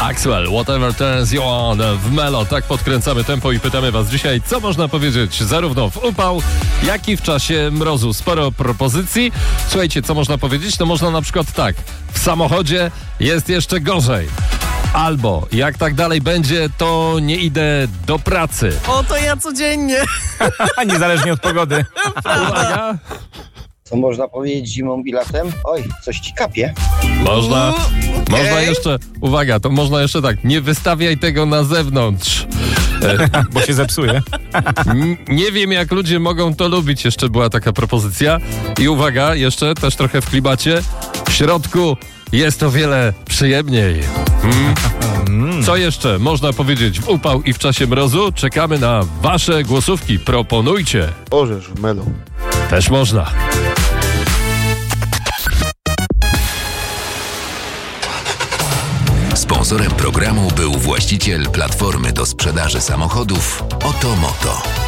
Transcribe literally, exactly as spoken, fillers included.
Axwell, Whatever Turns You On w Melo. Tak podkręcamy tempo i pytamy was dzisiaj, co można powiedzieć zarówno w upał, jak i w czasie mrozu. Sporo propozycji. Słuchajcie, co można powiedzieć? No można na przykład tak. W samochodzie jest jeszcze gorzej. Albo, jak tak dalej będzie, to nie idę do pracy. O, to ja codziennie. Niezależnie od pogody. Uwaga. Co można powiedzieć zimą i latem? Oj, coś ci kapie. Można, Okay. można jeszcze, uwaga, to można jeszcze tak, nie wystawiaj tego na zewnątrz. E, Bo się zepsuje. n- nie wiem, jak ludzie mogą to lubić, jeszcze była taka propozycja. I uwaga, jeszcze też trochę w klimacie, w środku jest o wiele przyjemniej. Mm. Co jeszcze można powiedzieć w upał i w czasie mrozu? Czekamy na wasze głosówki, proponujcie. Orzesz w Melo. Też można. Sponsorem programu był właściciel platformy do sprzedaży samochodów Oto Moto.